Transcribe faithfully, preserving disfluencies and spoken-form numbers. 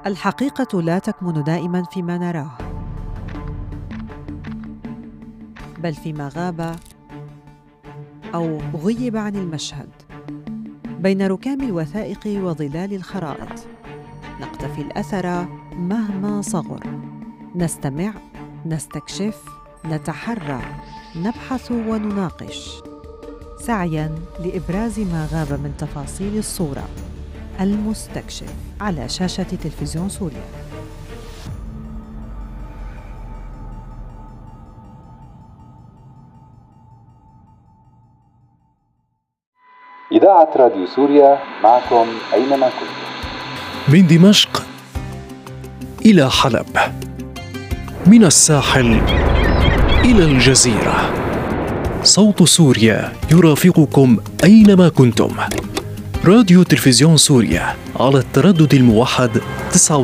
الحقيقة لا تكمن دائماً فيما نراه، بل فيما غاب أو غيب عن المشهد. بين ركام الوثائق وظلال الخرائط نقتفي الأثر مهما صغر، نستمع، نستكشف، نتحرى، نبحث ونناقش، سعياً لإبراز ما غاب من تفاصيل الصورة. المستكشف على شاشة تلفزيون سوريا. إذاعة راديو سوريا معكم أينما كنتم. من دمشق إلى حلب، من الساحل إلى الجزيرة، صوت سوريا يرافقكم أينما كنتم. راديو تلفزيون سوريا على التردد الموحد تسعة